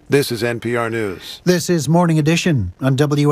This is NPR News. This is Morning Edition on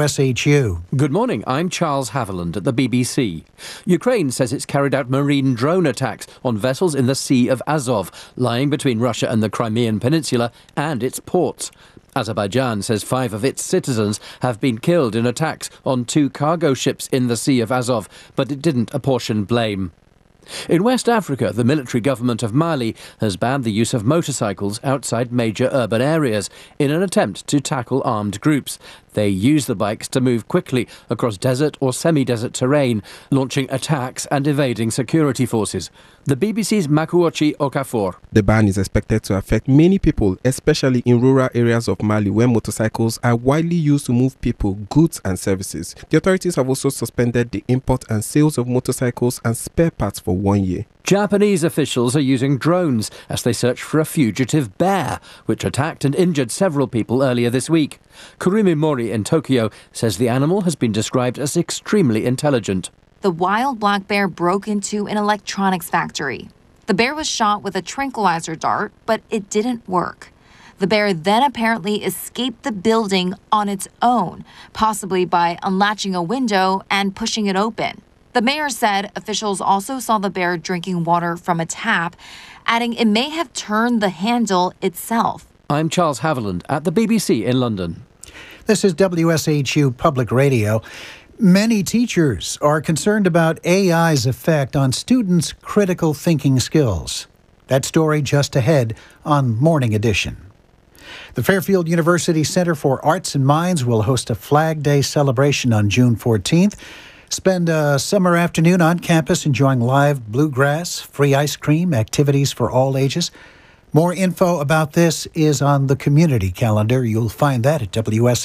WSHU. Good morning, I'm Charles Haviland at the BBC. Ukraine says it's carried out marine drone attacks on vessels in the Sea of Azov, lying between Russia and the Crimean Peninsula and its ports. Azerbaijan says 5 of its citizens have been killed in attacks on 2 cargo ships in the Sea of Azov, but it didn't apportion blame. In West Africa, the military government of Mali has banned the use of motorcycles outside major urban areas in an attempt to tackle armed groups. They use the bikes to move quickly across desert or semi-desert terrain, launching attacks and evading security forces. The BBC's Makuochi Okafor. The ban is expected to affect many people, especially in rural areas of Mali where motorcycles are widely used to move people, goods and services. The authorities have also suspended the import and sales of motorcycles and spare parts for 1 year. Japanese officials are using drones as they search for a fugitive bear, which attacked and injured several people earlier this week. Kurumi Mori in Tokyo says the animal has been described as extremely intelligent. The wild black bear broke into an electronics factory. The bear was shot with a tranquilizer dart, but it didn't work. The bear then apparently escaped the building on its own, possibly by unlatching a window and pushing it open. The mayor said officials also saw the bear drinking water from a tap, adding it may have turned the handle itself. I'm Charles Haviland at the BBC in London. This is WSHU Public Radio. Many teachers are concerned about AI's effect on students' critical thinking skills. That story just ahead on Morning Edition. The Fairfield University Center for Arts and Minds will host a Flag Day celebration on June 14th. Spend a summer afternoon on campus enjoying live bluegrass, free ice cream, activities for all ages. More info about this is on the community calendar. You'll find that at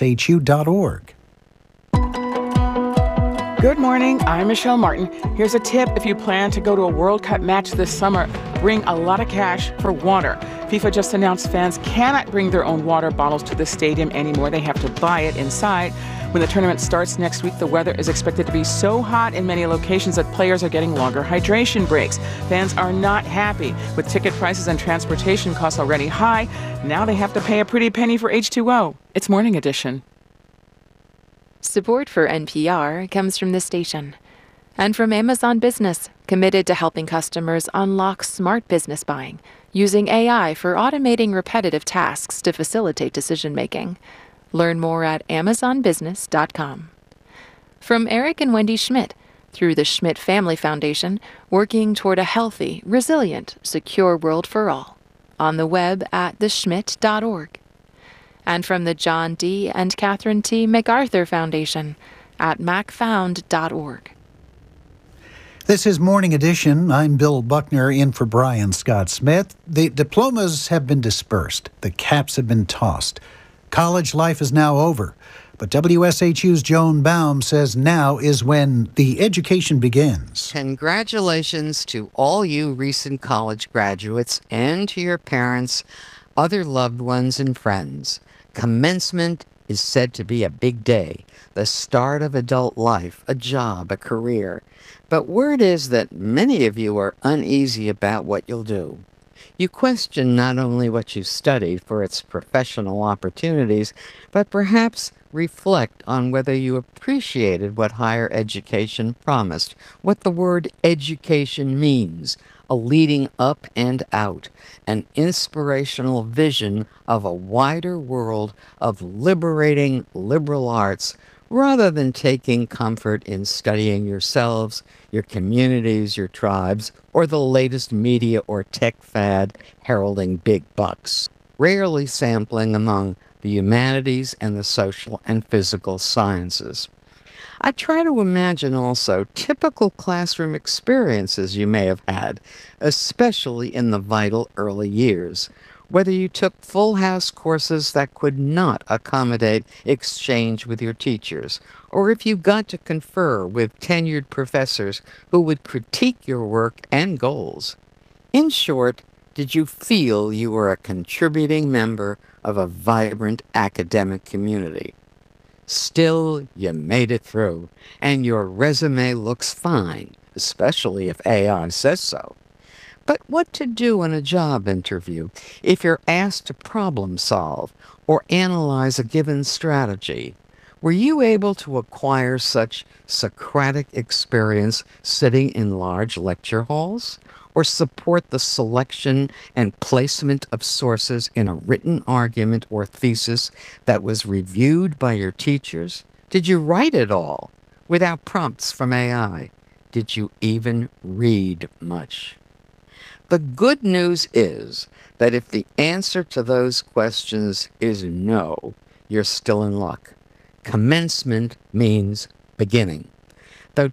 wshu.org. Good morning, I'm Michelle Martin. Here's a tip if you plan to go to a World Cup match this summer. Bring a lot of cash for water. FIFA just announced fans cannot bring their own water bottles to the stadium anymore. They have to buy it inside. When the tournament starts next week, the weather is expected to be so hot in many locations that players are getting longer hydration breaks. Fans are not happy. With ticket prices and transportation costs already high, now they have to pay a pretty penny for H2O. It's Morning Edition. Support for NPR comes from this station and from Amazon Business, committed to helping customers unlock smart business buying using AI for automating repetitive tasks to facilitate decision-making. Learn more at amazonbusiness.com. From Eric and Wendy Schmidt, through the Schmidt Family Foundation, working toward a healthy, resilient, secure world for all. On the web at theschmidt.org. And from the John D. and Catherine T. MacArthur Foundation at macfound.org. This is Morning Edition. I'm Bill Buckner in for Brian Scott Smith. The diplomas have been dispersed. The caps have been tossed. College life is now over. But WSHU's Joan Baum says now is when the education begins. Congratulations to all you recent college graduates and to your parents, other loved ones, and friends. Commencement is said to be a big day, the start of adult life, a job, a career. But word is that many of you are uneasy about what you'll do. You question not only what you studied for its professional opportunities, but perhaps reflect on whether you appreciated what higher education promised, what the word education means, a leading up and out, an inspirational vision of a wider world of liberating liberal arts, rather than taking comfort in studying yourselves, your communities, your tribes, or the latest media or tech fad heralding big bucks, rarely sampling among the humanities and the social and physical sciences. I try to imagine also typical classroom experiences you may have had, especially in the vital early years. Whether you took full house courses that could not accommodate exchange with your teachers, or if you got to confer with tenured professors who would critique your work and goals. In short, did you feel you were a contributing member of a vibrant academic community? Still, you made it through, and your resume looks fine, especially if AI says so. But what to do in a job interview if you're asked to problem solve or analyze a given strategy? Were you able to acquire such Socratic experience sitting in large lecture halls? Or support the selection and placement of sources in a written argument or thesis that was reviewed by your teachers? Did you write it all without prompts from AI? Did you even read much? The good news is that if the answer to those questions is no, you're still in luck. Commencement means beginning. Though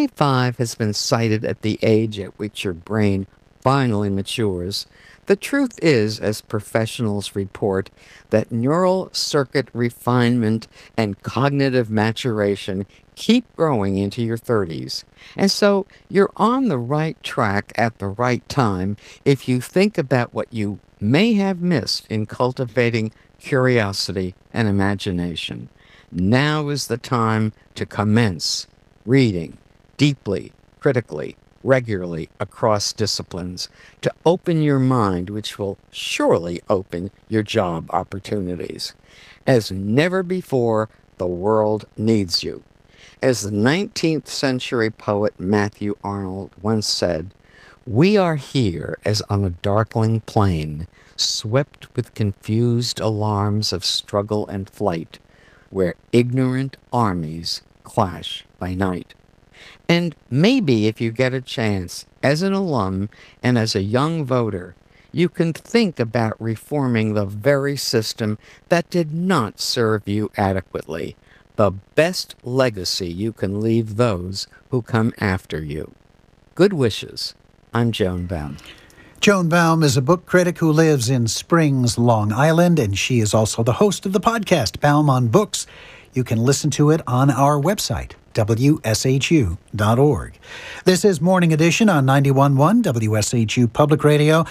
25 has been cited at the age at which your brain finally matures, the truth is, as professionals report, that neural circuit refinement and cognitive maturation keep growing into your 30s. And so you're on the right track at the right time if you think about what you may have missed in cultivating curiosity and imagination. Now is the time to commence reading deeply, critically, regularly across disciplines, to open your mind, which will surely open your job opportunities. As never before, the world needs you. As the 19th century poet Matthew Arnold once said, "We are here as on a darkling plain, swept with confused alarms of struggle and flight, where ignorant armies clash by night." And maybe if you get a chance, as an alum and as a young voter, you can think about reforming the very system that did not serve you adequately, the best legacy you can leave those who come after you. Good wishes. I'm Joan Baum. Joan Baum is a book critic who lives in Springs, Long Island, and she is also the host of the podcast, Baum on Books. You can listen to it on our website, WSHU.org. This is Morning Edition on 91.1 WSHU Public Radio,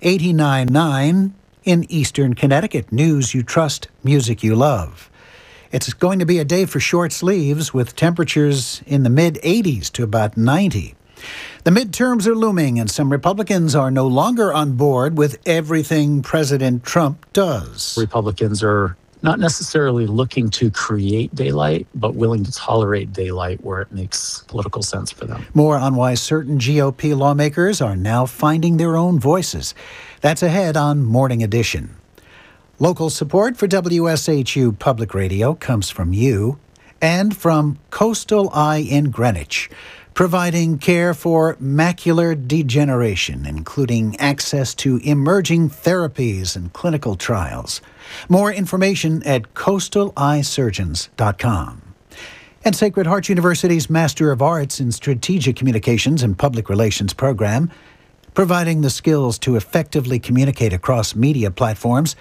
89.9 in Eastern Connecticut. News you trust, music you love. It's going to be a day for short sleeves with temperatures in the mid-80s to about 90. The midterms are looming, and some Republicans are no longer on board with everything President Trump does. Republicans are not necessarily looking to create daylight, but willing to tolerate daylight where it makes political sense for them. More on why certain GOP lawmakers are now finding their own voices. That's ahead on Morning Edition. Local support for WSHU Public Radio comes from you and from Coastal Eye in Greenwich, providing care for macular degeneration, including access to emerging therapies and clinical trials. More information at coastaleyesurgeons.com. And Sacred Heart University's Master of Arts in Strategic Communications and Public Relations program, providing the skills to effectively communicate across media platforms.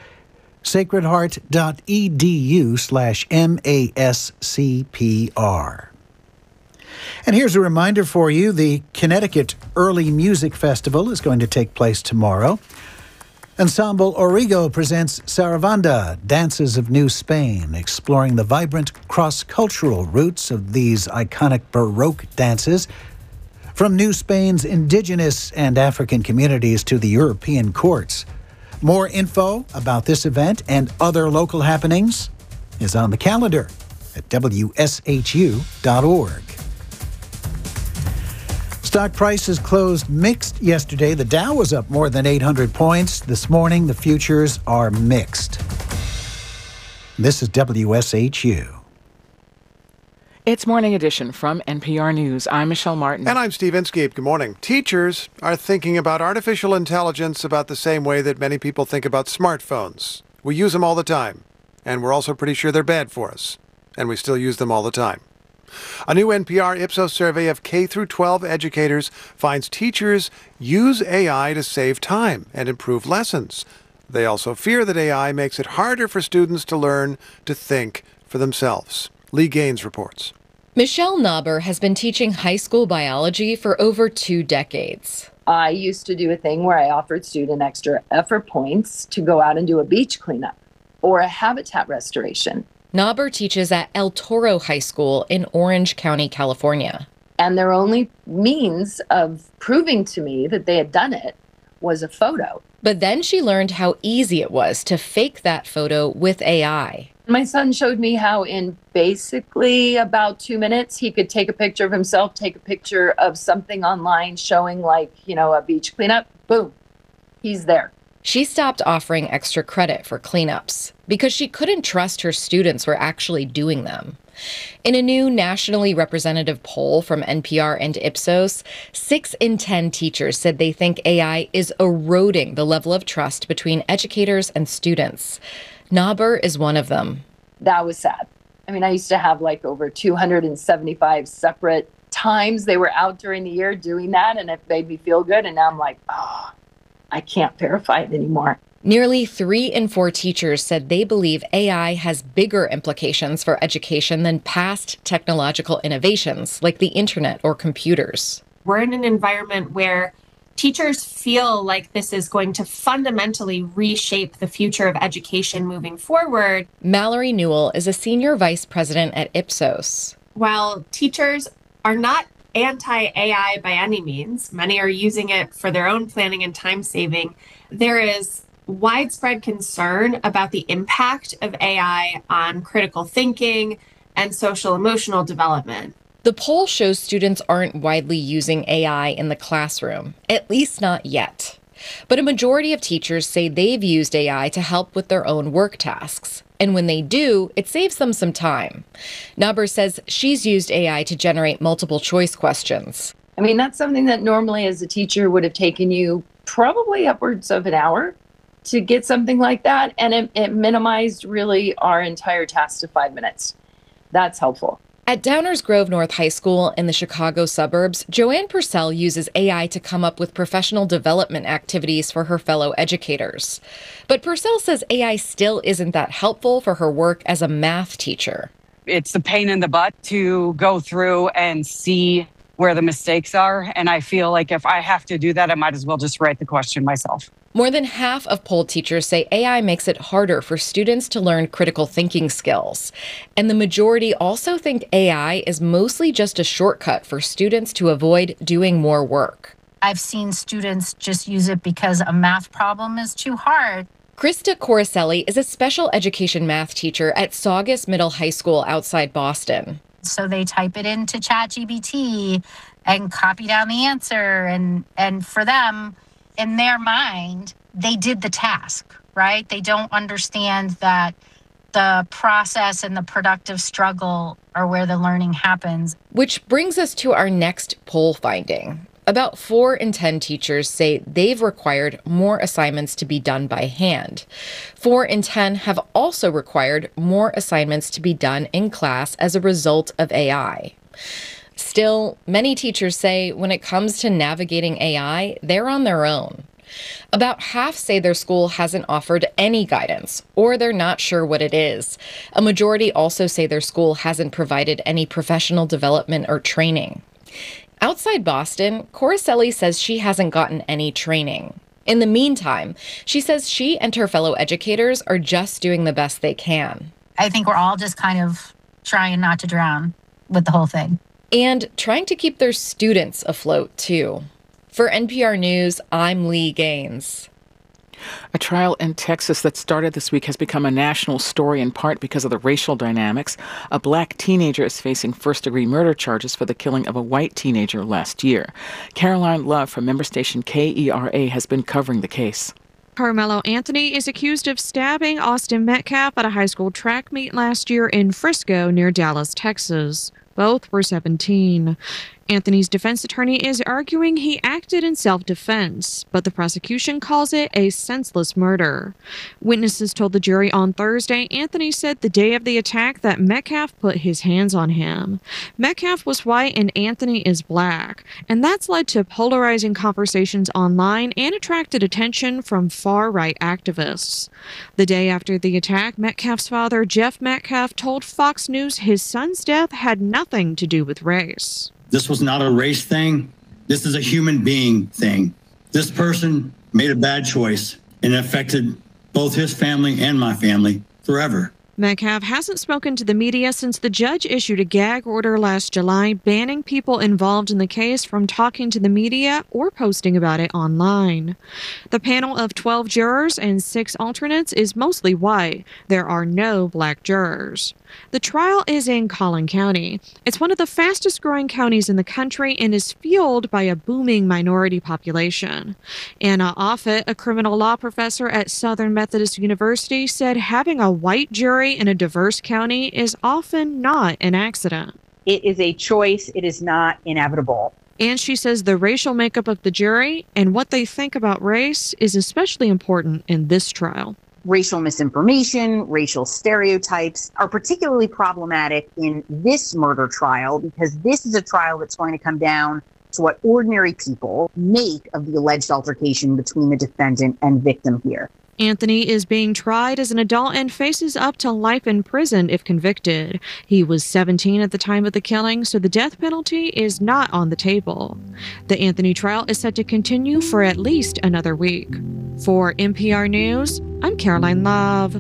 sacredheart.edu/MASCPR. And here's a reminder for you, the Connecticut Early Music Festival is going to take place tomorrow. Ensemble Origo presents Saravanda, Dances of New Spain, exploring the vibrant cross-cultural roots of these iconic Baroque dances, from New Spain's indigenous and African communities to the European courts. More info about this event and other local happenings is on the calendar at WSHU.org. Stock prices closed mixed yesterday. The Dow was up more than 800 points. This morning, the futures are mixed. This is WSHU. It's Morning Edition from NPR News. I'm Michelle Martin. And I'm Steve Inskeep. Good morning. Teachers are thinking about artificial intelligence about the same way that many people think about smartphones. We use them all the time, and we're also pretty sure they're bad for us, and we still use them all the time. A new NPR Ipsos survey of K-12 educators finds teachers use AI to save time and improve lessons. They also fear that AI makes it harder for students to learn to think for themselves. Lee Gaines reports. Michelle Nauber has been teaching high school biology for over 2 decades. I used to do a thing where I offered student extra effort points to go out and do a beach cleanup or a habitat restoration. Nauber teaches at El Toro High School in Orange County, California. And their only means of proving to me that they had done it was a photo. But then she learned how easy it was to fake that photo with AI. My son showed me how in basically about 2 minutes, he could take a picture of himself, take a picture of something online showing a beach cleanup. Boom, he's there. She stopped offering extra credit for cleanups because she couldn't trust her students were actually doing them. In a new nationally representative poll from NPR and Ipsos, 6 in 10 teachers said they think AI is eroding the level of trust between educators and students. Naber is one of them. That was sad. I mean, I used to have over 275 separate times they were out during the year doing that, and it made me feel good. And now I'm like, I can't verify it anymore. Nearly 3 in 4 teachers said they believe AI has bigger implications for education than past technological innovations like the internet or computers. We're in an environment where teachers feel like this is going to fundamentally reshape the future of education moving forward. Mallory Newell is a senior vice president at Ipsos. While teachers are not anti-AI by any means, many are using it for their own planning and time saving, there is widespread concern about the impact of AI on critical thinking and social emotional development. The poll shows students aren't widely using AI in the classroom, at least not yet. But a majority of teachers say they've used AI to help with their own work tasks. And when they do, it saves them some time. Naber says she's used AI to generate multiple choice questions. I mean, that's something that normally as a teacher would have taken you probably upwards of an hour to get something like that. And it minimized really our entire task to 5 minutes. That's helpful. At Downers Grove North High School in the Chicago suburbs, Joanne Purcell uses AI to come up with professional development activities for her fellow educators. But Purcell says AI still isn't that helpful for her work as a math teacher. It's a pain in the butt to go through and see where the mistakes are. And I feel like if I have to do that, I might as well just write the question myself. More than half of polled teachers say AI makes it harder for students to learn critical thinking skills. And the majority also think AI is mostly just a shortcut for students to avoid doing more work. I've seen students just use it because a math problem is too hard. Krista Coricelli is a special education math teacher at Saugus Middle High School outside Boston. So they type it into ChatGPT and copy down the answer. And for them, in their mind, they did the task, right? They don't understand that the process and the productive struggle are where the learning happens. Which brings us to our next poll finding. About 4 in 10 teachers say they've required more assignments to be done by hand. 4 in 10 have also required more assignments to be done in class as a result of AI. Still, many teachers say when it comes to navigating AI, they're on their own. About half say their school hasn't offered any guidance, or they're not sure what it is. A majority also say their school hasn't provided any professional development or training. Outside Boston, Coricelli says she hasn't gotten any training. In the meantime, she says she and her fellow educators are just doing the best they can. I think we're all just kind of trying not to drown with the whole thing. And trying to keep their students afloat, too. For NPR News, I'm Lee Gaines. A trial in Texas that started this week has become a national story in part because of the racial dynamics. A black teenager is facing first-degree murder charges for the killing of a white teenager last year. Caroline Love from member station KERA has been covering the case. Carmelo Anthony is accused of stabbing Austin Metcalf at a high school track meet last year in Frisco near Dallas, Texas. Both were 17. Anthony's defense attorney is arguing he acted in self-defense, but the prosecution calls it a senseless murder. Witnesses told the jury on Thursday Anthony said the day of the attack that Metcalf put his hands on him. Metcalf was white and Anthony is black, and that's led to polarizing conversations online and attracted attention from far-right activists. The day after the attack, Metcalf's father, Jeff Metcalf, told Fox News his son's death had nothing to do with race. This was not a race thing. This is a human being thing. This person made a bad choice and it affected both his family and my family forever. Metcalf hasn't spoken to the media since the judge issued a gag order last July banning people involved in the case from talking to the media or posting about it online. The panel of 12 jurors and 6 alternates is mostly white. There are no black jurors. The trial is in Collin County. It's one of the fastest growing counties in the country and is fueled by a booming minority population. Anna Offit, a criminal law professor at Southern Methodist University, said having a white jury in a diverse county is often not an accident. It is a choice. It is not inevitable. And she says the racial makeup of the jury and what they think about race is especially important in this trial. Racial misinformation, racial stereotypes are particularly problematic in this murder trial because this is a trial that's going to come down to what ordinary people make of the alleged altercation between the defendant and victim here. Anthony is being tried as an adult and faces up to life in prison if convicted. He was 17 at the time of the killing, so the death penalty is not on the table. The Anthony trial is set to continue for at least another week. For NPR News, I'm Caroline Love.